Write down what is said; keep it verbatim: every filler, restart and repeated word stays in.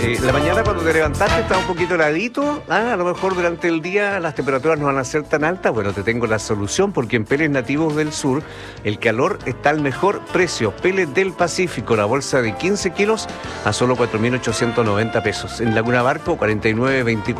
Eh, la mañana cuando te levantaste está un poquito heladito, ah, a lo mejor durante el día las temperaturas no van a ser tan altas. Bueno, te tengo la solución porque en Pellets Nativos del Sur el calor está al mejor precio. Pellets del Pacífico, la bolsa de quince kilos a solo cuatro mil ochocientos noventa pesos. En Laguna Barco, cuarenta y nueve veinticuatro.